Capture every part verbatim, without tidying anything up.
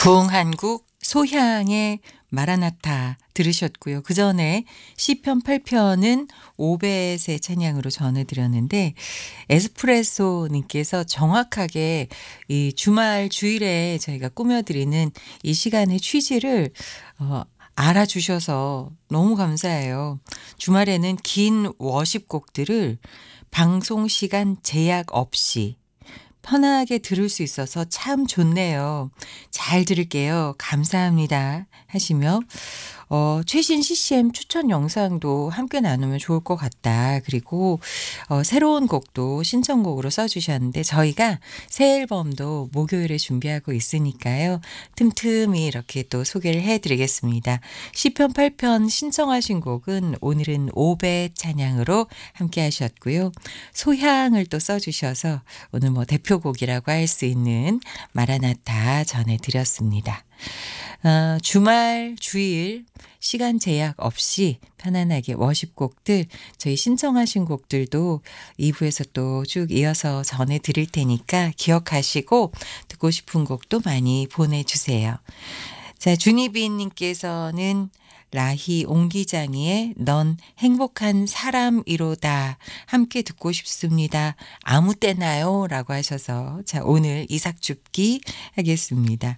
부흥한국 소향의 마라나타 들으셨고요. 그 전에 시편 팔 편은 오벳의 찬양으로 전해드렸는데 에스프레소님께서 정확하게 이 주말 주일에 저희가 꾸며드리는 이 시간의 취지를 어, 알아주셔서 너무 감사해요. 주말에는 긴 워십곡들을 방송 시간 제약 없이 편하게 들을 수 있어서 참 좋네요. 잘 들을게요. 감사합니다. 하시며 어, 최신 씨씨엠 추천 영상도 함께 나누면 좋을 것 같다. 그리고 어, 새로운 곡도 신청곡으로 써주셨는데 저희가 새 앨범도 목요일에 준비하고 있으니까요. 틈틈이 이렇게 또 소개를 해드리겠습니다. 시편 팔 편 신청하신 곡은 오늘은 오벳 찬양으로 함께 하셨고요. 소향을 또 써주셔서 오늘 뭐 대표곡이라고 할 수 있는 마라나타 전해드렸습니다. 어, 주말, 주일 시간 제약 없이 편안하게 워십곡들 저희 신청하신 곡들도 이 부에서 또 쭉 이어서 전해드릴 테니까 기억하시고 듣고 싶은 곡도 많이 보내주세요. 자, 준희빈님께서는 라희 옹기장이의 넌 행복한 사람이로다 함께 듣고 싶습니다. 아무 때나요? 라고 하셔서 자 오늘 이삭줍기 하겠습니다.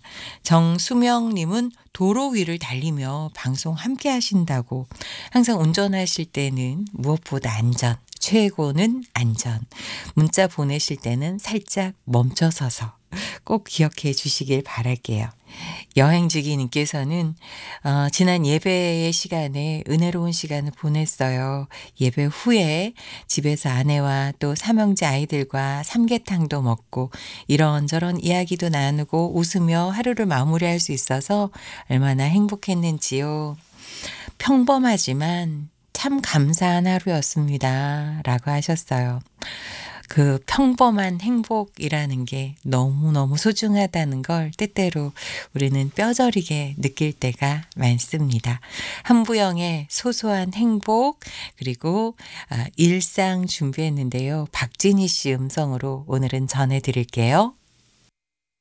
정수명님은 도로 위를 달리며 방송 함께 하신다고 항상 운전하실 때는 무엇보다 안전 최고는 안전 문자 보내실 때는 살짝 멈춰서서 꼭 기억해 주시길 바랄게요. 여행지기님께서는 어, 지난 예배의 시간에 은혜로운 시간을 보냈어요. 예배 후에 집에서 아내와 또 삼형제 아이들과 삼계탕도 먹고 이런저런 이야기도 나누고 웃으며 하루를 마무리할 수 있어서 얼마나 행복했는지요. 평범하지만 참 감사한 하루였습니다. 라고 하셨어요. 그 평범한 행복이라는 게 너무너무 소중하다는 걸 때때로 우리는 뼈저리게 느낄 때가 많습니다. 한부영의 소소한 행복 그리고 일상 준비했는데요. 박진희 씨 음성으로 오늘은 전해드릴게요.